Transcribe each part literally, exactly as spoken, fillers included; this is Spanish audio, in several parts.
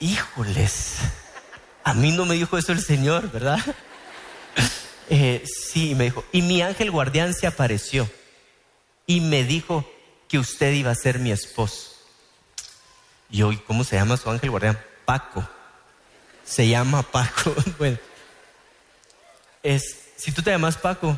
híjoles, a mí no me dijo eso el Señor, ¿verdad? Eh, sí, me dijo, y mi ángel guardián se apareció y me dijo que usted iba a ser mi esposo. Y yo, ¿y cómo se llama su ángel guardián? Paco. Se llama Paco. Bueno, es, si tú te llamas Paco,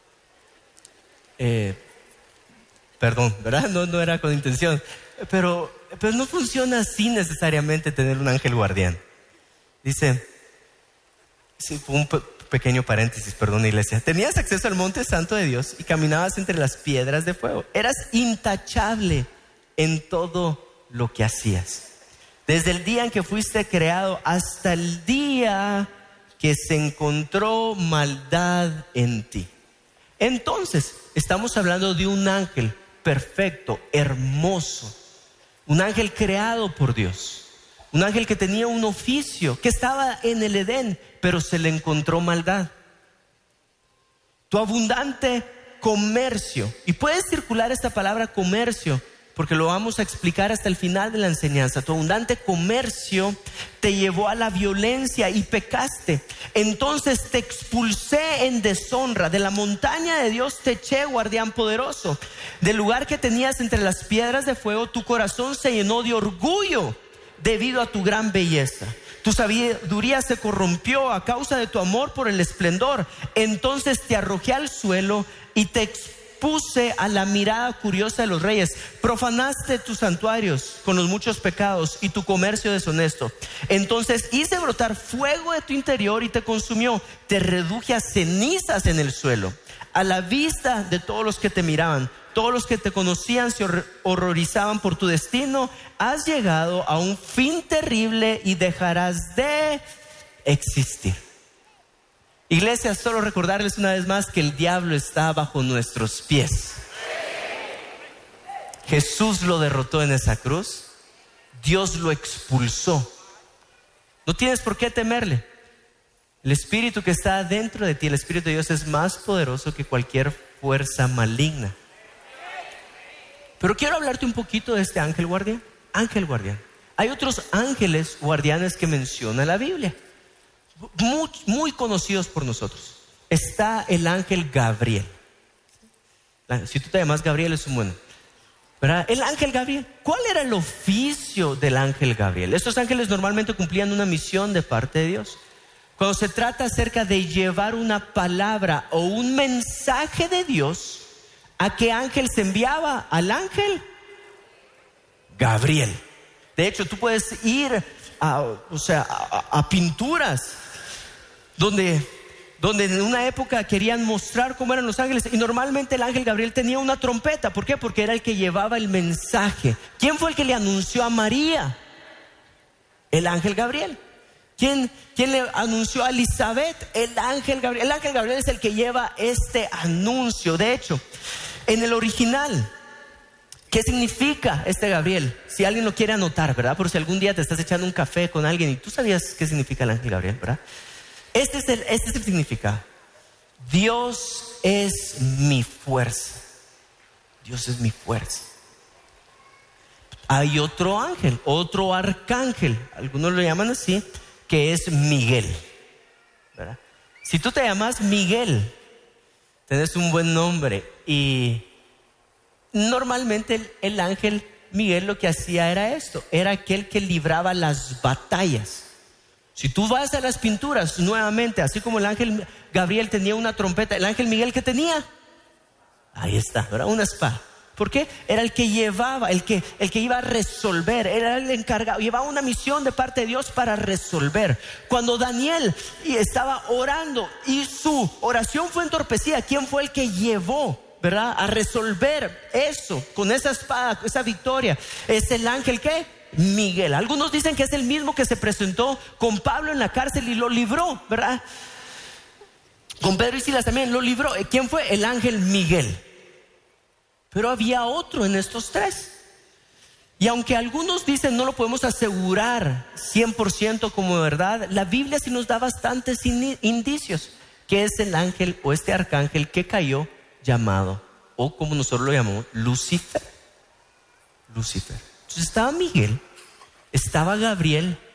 eh, perdón, ¿verdad? No, no era con intención, pero, pero no funciona así necesariamente tener un ángel guardián. Dice, sí, fue un pe- pequeño paréntesis, perdón, iglesia. Tenías acceso al monte santo de Dios y caminabas entre las piedras de fuego. Eras intachable en todo lo que hacías. Desde el día en que fuiste creado hasta el día que se encontró maldad en ti. Entonces, estamos hablando de un ángel perfecto, hermoso. Un ángel creado por Dios. Un ángel que tenía un oficio, que estaba en el Edén, pero se le encontró maldad. Tu abundante comercio. Y puedes circular esta palabra comercio, porque lo vamos a explicar hasta el final de la enseñanza. Tu abundante comercio te llevó a la violencia y pecaste. Entonces te expulsé en deshonra. De la montaña de Dios te eché, guardián poderoso. Del lugar que tenías entre las piedras de fuego, tu corazón se llenó de orgullo debido a tu gran belleza. Tu sabiduría se corrompió a causa de tu amor por el esplendor. Entonces te arrojé al suelo y te expuse Puse a la mirada curiosa de los reyes. Profanaste tus santuarios con los muchos pecados y tu comercio deshonesto. Entonces hice brotar fuego de tu interior y te consumió. Te reduje a cenizas en el suelo. A la vista de todos los que te miraban, todos los que te conocían se horrorizaban por tu destino. Has llegado a un fin terrible y dejarás de existir. Iglesia, solo recordarles una vez más que el diablo está bajo nuestros pies. Jesús lo derrotó en esa cruz. Dios lo expulsó. No tienes por qué temerle. El espíritu que está dentro de ti, el Espíritu de Dios, es más poderoso que cualquier fuerza maligna. Pero quiero hablarte un poquito de este ángel guardián. Ángel guardián. Hay otros ángeles guardianes que menciona la Biblia. Muy, muy conocidos por nosotros. Está el ángel Gabriel. Si tú te llamas Gabriel, es un bueno, ¿verdad? El ángel Gabriel. ¿Cuál era el oficio del ángel Gabriel? Estos ángeles normalmente cumplían una misión de parte de Dios. Cuando se trata acerca de llevar una palabra o un mensaje de Dios, ¿a qué ángel se enviaba? Al ángel Gabriel. De hecho, tú puedes ir a, o sea, a, a pinturas donde, donde en una época querían mostrar cómo eran los ángeles, y normalmente el ángel Gabriel tenía una trompeta. ¿Por qué? Porque era el que llevaba el mensaje. ¿Quién fue el que le anunció a María? El ángel Gabriel. ¿Quién, quién le anunció a Elizabeth? El ángel Gabriel. El ángel Gabriel es el que lleva este anuncio. De hecho, en el original, ¿qué significa este Gabriel? Si alguien lo quiere anotar, ¿verdad? Por si algún día te estás echando un café con alguien y tú sabías qué significa el ángel Gabriel, ¿verdad? Este es el, este es el significado. Dios es mi fuerza. Dios es mi fuerza. Hay otro ángel, otro arcángel, algunos lo llaman así, que es Miguel, ¿verdad? Si tú te llamas Miguel, tenés un buen nombre. Y normalmente el, el ángel Miguel lo que hacía era esto: era aquel que libraba las batallas. Si tú vas a las pinturas nuevamente, así como el ángel Gabriel tenía una trompeta, el ángel Miguel, ¿qué tenía? Ahí está, ¿verdad? Una espada. ¿Por qué? Era el que llevaba, el que, el que iba a resolver, era el encargado, llevaba una misión de parte de Dios para resolver. Cuando Daniel estaba orando y su oración fue entorpecida, ¿quién fue el que llevó, verdad, a resolver eso con esa espada, esa victoria? Es el ángel, ¿qué? Miguel. Algunos dicen que es el mismo que se presentó con Pablo en la cárcel y lo libró, ¿verdad? Con Pedro y Silas también lo libró. ¿Quién fue? El ángel Miguel. Pero había otro en estos tres. Y aunque algunos dicen no lo podemos asegurar cien por ciento como verdad, la Biblia sí nos da bastantes indicios que es el ángel o este arcángel que cayó, llamado, o como nosotros lo llamamos, Lucifer. Lucifer. Entonces estaba Miguel, estaba Gabriel